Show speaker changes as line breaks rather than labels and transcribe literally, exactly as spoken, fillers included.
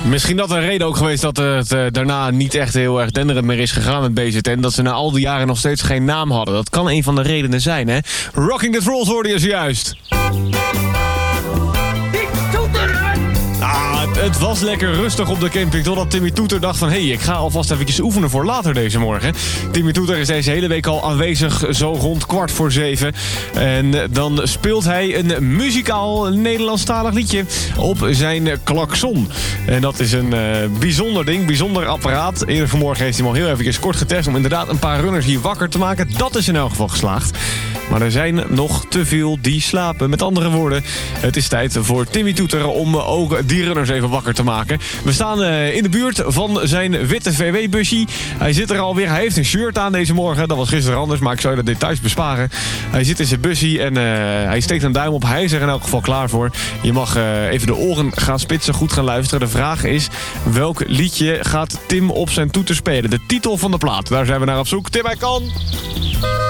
Misschien dat een reden ook geweest dat het uh, daarna niet echt heel erg denderend meer is gegaan met B Z N. Dat ze na al die jaren nog steeds geen naam hadden. Dat kan een van de redenen zijn, hè? Rocking the Trolls hoorde je zojuist. Ah, het, het was lekker rustig op de camping totdat Timmy Toeter dacht van... hé, hey, ik ga alvast eventjes oefenen voor later deze morgen. Timmy Toeter is deze hele week al aanwezig, zo rond kwart voor zeven. En dan speelt hij een muzikaal Nederlandstalig liedje op zijn klakson. En dat is een uh, bijzonder ding, bijzonder apparaat. Eerder vanmorgen heeft hij hem al heel eventjes kort getest... om inderdaad een paar runners hier wakker te maken. Dat is in elk geval geslaagd. Maar er zijn nog te veel die slapen. Met andere woorden, het is tijd voor Timmy Toeter om ook die runners even wakker te maken. We staan uh, in de buurt van zijn witte V W-busje. Hij zit er alweer. Hij heeft een shirt aan deze morgen. Dat was gisteren anders, maar ik zou je de details besparen. Hij zit in zijn busje en uh, hij steekt een duim op. Hij is er in elk geval klaar voor. Je mag uh, even de oren gaan spitsen, goed gaan luisteren. De vraag is, welk liedje gaat Tim op zijn toeter spelen? De titel van de plaat, daar zijn we naar op zoek. Tim, hij kan...